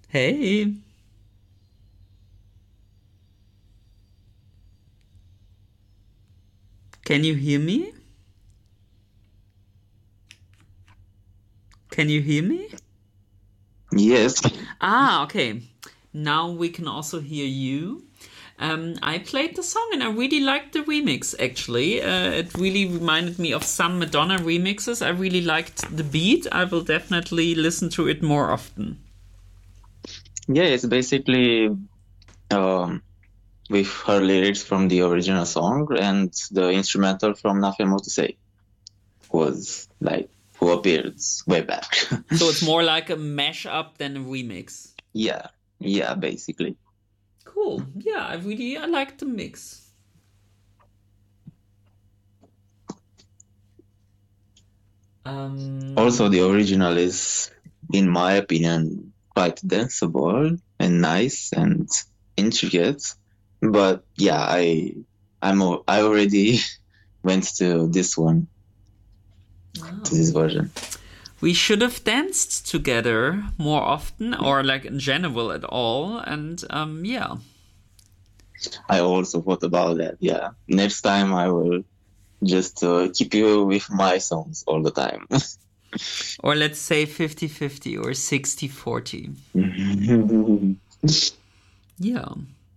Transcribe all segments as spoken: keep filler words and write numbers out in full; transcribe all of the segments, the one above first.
Hey, can you hear me? Can you hear me? Yes. Ah, okay. Now we can also hear you. Um, I played the song and I really liked the remix actually. Uh, it really reminded me of some Madonna remixes. I really liked the beat. I will definitely listen to it more often. Yeah, it's basically um, with her lyrics from the original song and the instrumental from Nothing More to Say was like who appeared way back. So it's more like a mashup than a remix. Yeah, yeah, basically. Cool. Yeah, I really I liked the mix. Also, Um, the original is, in my opinion, quite danceable and nice and intricate. But yeah, I I'm al- I already went to this one, to oh. this version. We should have danced together more often, or like in general at all. And um, yeah, I also thought about that. Yeah, next time I will just uh, keep you with my songs all the time. or let's say fifty-fifty or sixty-forty. Yeah.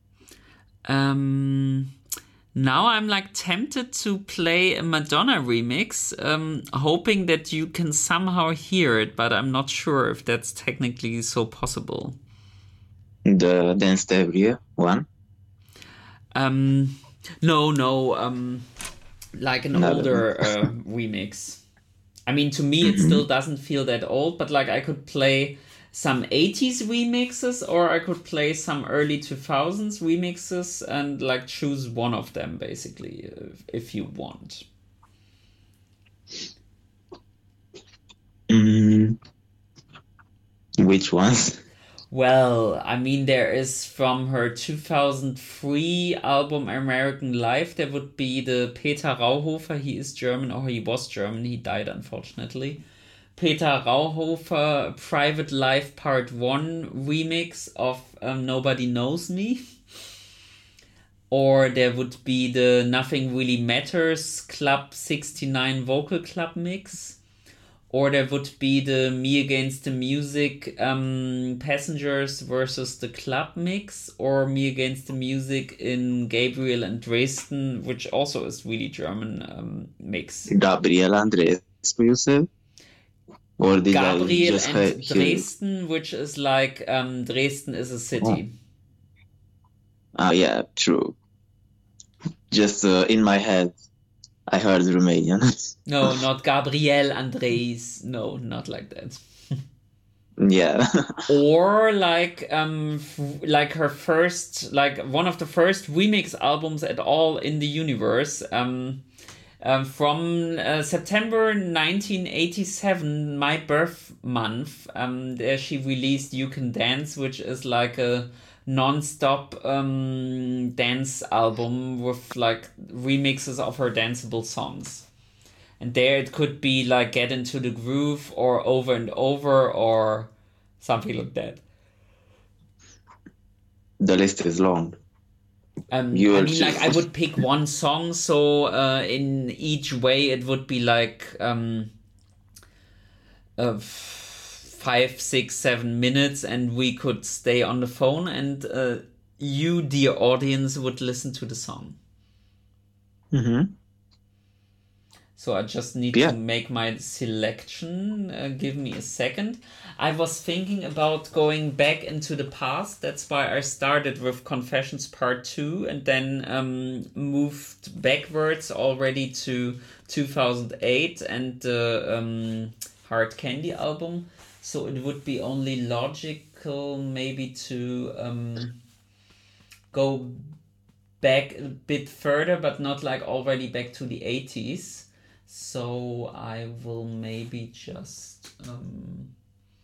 Um, now I'm like tempted to play a Madonna remix, um, hoping that you can somehow hear it, but I'm not sure if that's technically so possible. The Dance Debris one, Um, no, no, um, like an another one. older uh, remix. I mean, to me, it Hmm. still doesn't feel that old, but like I could play some eighties remixes or I could play some early two thousands remixes and like choose one of them basically if, if you want. Mm, which ones? Well, I mean, there is from her two thousand three album American Life, there would be the Peter Rauhofer. He is German, or he was German. He died, unfortunately. Peter Rauhofer Private Life Part one remix of um, Nobody Knows Me. Or there would be the Nothing Really Matters Club sixty-nine Vocal Club mix. Or there would be the Me Against the Music um, Passengers versus the Club mix. Or Me Against the Music in Gabriel and Dresden, which also is really German um, mix. Gabriel Andres, you said? Or did I Gabriel just he- and hear it? Dresden, which is like um, Dresden is a Oh, city. ah, yeah, true. Just uh, in my head, I heard Romanian. No, not Gabriel Andres. No, not like that. Yeah. Or like um f- like her first like one of the first remix albums at all in the universe. Um, um from uh, September nineteen eighty-seven, my birth month. Um, there she released "You Can Dance," which is like a non-stop um dance album with like remixes of her danceable songs. And there it could be like "Get Into the Groove" or "Over and Over" or something like that. The list is long. Um, You I will mean, like I choose. would pick one song, so uh, in each way it would be like um, uh, five, six, seven minutes, and we could stay on the phone, and uh, you, dear audience, would listen to the song. Hmm. So I just need to Yeah. make my selection. Uh, give me a second. I was thinking about going back into the past. That's why I started with Confessions Part two and then um, moved backwards already to two thousand eight and the um, Hard Candy album. So it would be only logical maybe to um, go back a bit further, but not like already back to the eighties. So I will maybe just. Um,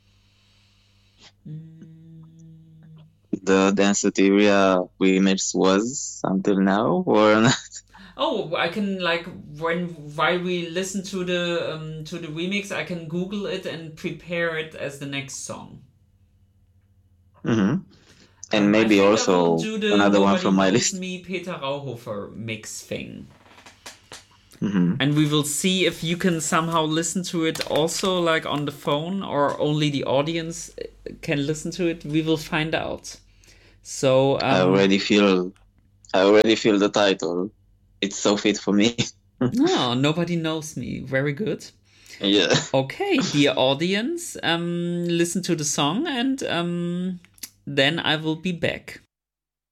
mm, The Danceteria remix was until now, or not? oh, I can like when while we listen to the um, to the remix, I can Google it and prepare it as the next song. hmm And Um, I maybe think I also will do the another one Nobody from my Knows list. Me Peter Rauhofer mix thing. hmm And we will see if you can somehow listen to it also, like on the phone, or only the audience can listen to it. We will find out. So I um, already feel, I already feel the title. It's so fit for me. no, Nobody Knows Me. Very good. Yeah. Okay, dear audience, um, listen to the song, and um, then I will be back.